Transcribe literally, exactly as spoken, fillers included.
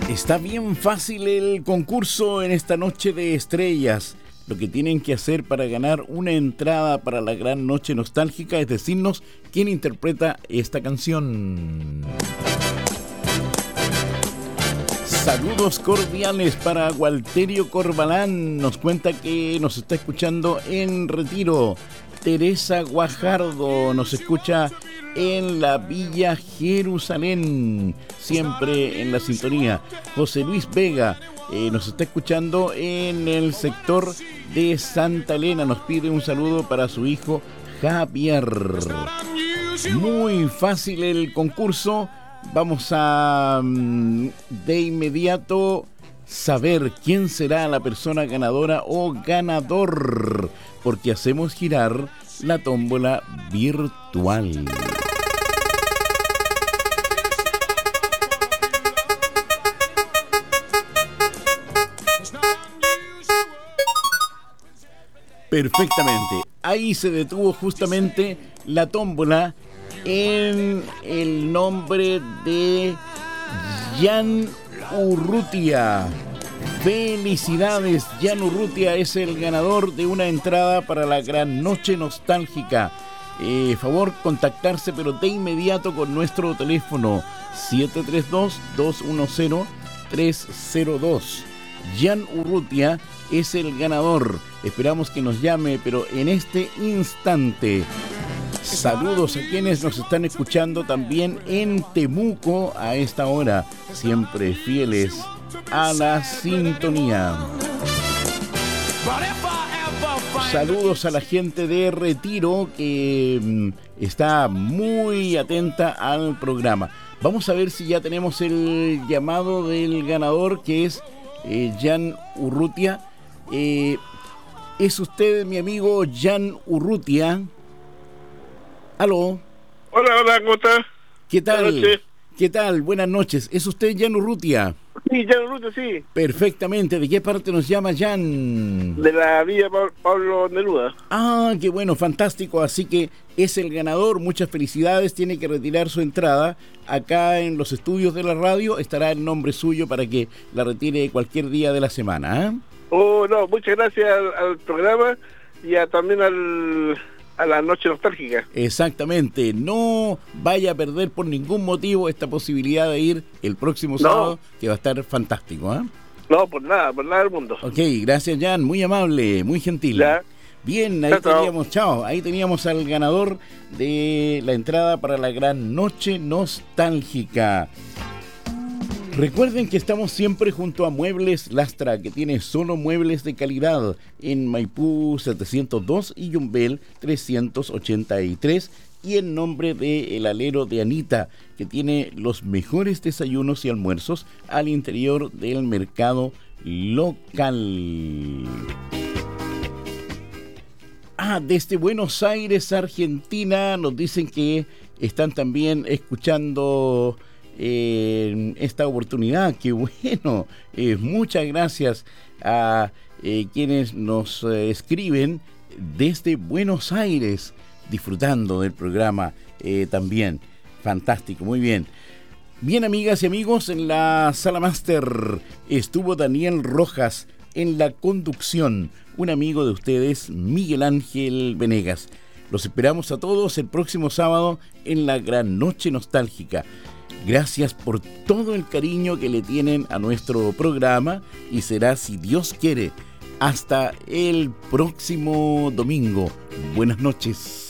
Está bien fácil el concurso en esta noche de estrellas. Lo que tienen que hacer para ganar una entrada para la gran noche nostálgica es decirnos quién interpreta esta canción. Saludos cordiales para Walterio Corbalán. Nos cuenta que nos está escuchando en Retiro. Teresa Guajardo nos escucha en la Villa Jerusalén, siempre en la sintonía. José Luis Vega eh, nos está escuchando en el sector de Santa Elena. Nos pide un saludo para su hijo Javier. Muy fácil el concurso. Vamos a mm, de inmediato saber quién será la persona ganadora o ganador, porque hacemos girar la tómbola virtual. Perfectamente. Ahí se detuvo justamente la tómbola en el nombre de Jan Urrutia. Felicidades, Jan Urrutia es el ganador de una entrada para la gran noche nostálgica. Eh, favor contactarse pero de inmediato con nuestro teléfono siete tres dos, dos uno cero, tres cero dos. Jan Urrutia es el ganador. Esperamos que nos llame, pero en este instante. Saludos a quienes nos están escuchando también en Temuco a esta hora, siempre fieles a la sintonía. Saludos a la gente de Retiro que mm, está muy atenta al programa. Vamos a ver si ya tenemos el llamado del ganador, que es eh, Jan Urrutia. Eh, ¿Es usted mi amigo Jan Urrutia? ¿Aló? Hola, hola, ¿cómo está? ¿Qué tal? ¿Qué tal? Buenas noches. ¿Es usted Jan Urrutia? Sí, Jan Urrutia, sí. Perfectamente. ¿De qué parte nos llama Jan? De la Villa pa- Pablo Neruda. Ah, qué bueno, fantástico. Así que es el ganador. Muchas felicidades. Tiene que retirar su entrada. Acá en los estudios de la radio estará el nombre suyo para que la retire cualquier día de la semana, ¿eh? Oh, no, muchas gracias al, al programa y a, también al, a la noche nostálgica. Exactamente. No vaya a perder por ningún motivo esta posibilidad de ir el próximo No. sábado, que va a estar fantástico, ¿eh? No, por nada, por nada del mundo. Ok, gracias Jan, muy amable, muy gentil. Ya. Bien, ahí Chao, chao. teníamos, chao, ahí teníamos al ganador de la entrada para la gran noche nostálgica. Recuerden que estamos siempre junto a Muebles Lastra, que tiene solo muebles de calidad en Maipú setecientos dos y Yumbel trescientos ochenta y tres, y en nombre de El Alero de Anita, que tiene los mejores desayunos y almuerzos al interior del mercado local. Ah, desde Buenos Aires, Argentina, nos dicen que están también escuchando eh, esta oportunidad. ¡Qué bueno! Eh, muchas gracias a eh, quienes nos eh, escriben desde Buenos Aires, disfrutando del programa eh, también. Fantástico, muy bien. Bien, amigas y amigos, en la Sala Máster estuvo Daniel Rojas, en la conducción, un amigo de ustedes, Miguel Ángel Venegas. Los esperamos a todos el próximo sábado en la Gran Noche Nostálgica. Gracias por todo el cariño que le tienen a nuestro programa y será, si Dios quiere, hasta el próximo domingo. Buenas noches.